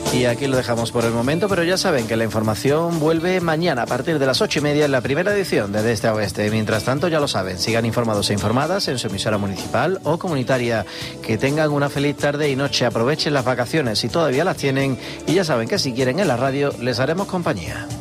Y aquí lo dejamos por el momento, pero ya saben que la información vuelve mañana a partir de las 8:30 en la primera edición de Este a Oeste. Mientras tanto, ya lo saben, sigan informados e informadas en su emisora municipal o comunitaria. Que tengan una feliz tarde y noche, aprovechen las vacaciones si todavía las tienen y ya saben que si quieren en la radio les haremos compañía.